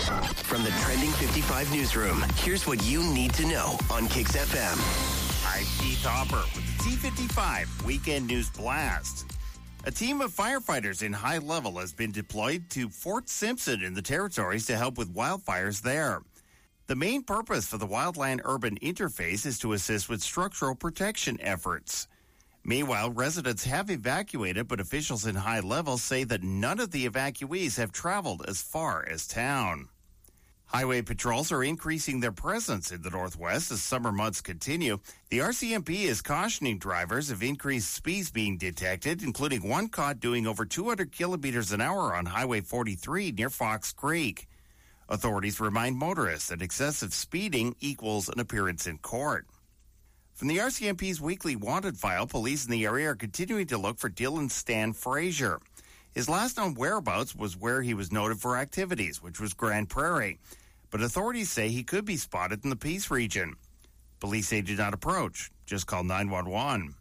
From the Trending 55 newsroom, here's what you need to know on Kicks FM. I'm Keith Hopper with the T55 Weekend News Blast. A team of firefighters in High Level has been deployed to Fort Simpson in the Territories to help with wildfires there. The main purpose for the Wildland-Urban Interface is to assist with structural protection efforts. Meanwhile, residents have evacuated, but officials in High Level say that none of the evacuees have traveled as far as town. Highway patrols are increasing their presence in the Northwest as summer months continue. The RCMP is cautioning drivers of increased speeds being detected, including one caught doing over 200 kilometers an hour on Highway 43 near Fox Creek. Authorities remind motorists that excessive speeding equals an appearance in court. From the RCMP's weekly wanted file, police in the area are continuing to look for Dylan Stan Frazier. His last known whereabouts was where he was noted for activities, which was Grand Prairie. But authorities say he could be spotted in the Peace region. Police say do not approach. Just call 911.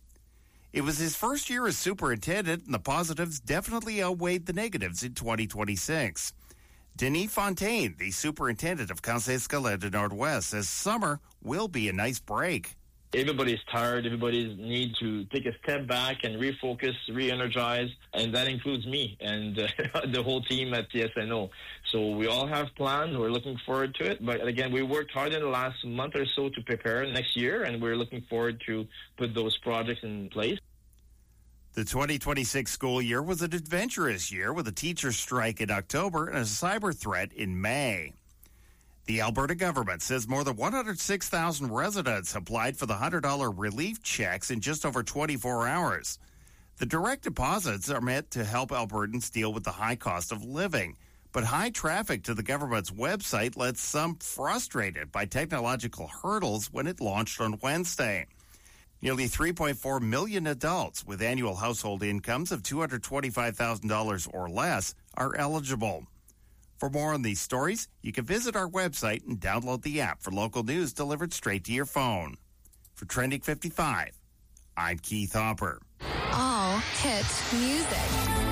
It was his first year as superintendent, and the positives definitely outweighed the negatives in 2026. Denis Fontaine, the superintendent of Conseil Scolaire de Nord-Ouest, says summer will be a nice break. Everybody's tired. Everybody needs to take a step back and refocus, re-energize, and that includes me and the whole team at TSNO. So we all have plans. We're looking forward to it. But again, we worked hard in the last month or so to prepare next year, and we're looking forward to put those projects in place. The 2026 school year was an adventurous year with a teacher strike in October and a cyber threat in May. The Alberta government says more than 106,000 residents applied for the $100 relief checks in just over 24 hours. The direct deposits are meant to help Albertans deal with the high cost of living, but high traffic to the government's website led some frustrated by technological hurdles when it launched on Wednesday. Nearly 3.4 million adults with annual household incomes of $225,000 or less are eligible. For more on these stories, you can visit our website and download the app for local news delivered straight to your phone. For Trending 55, I'm Keith Hopper. All hit music.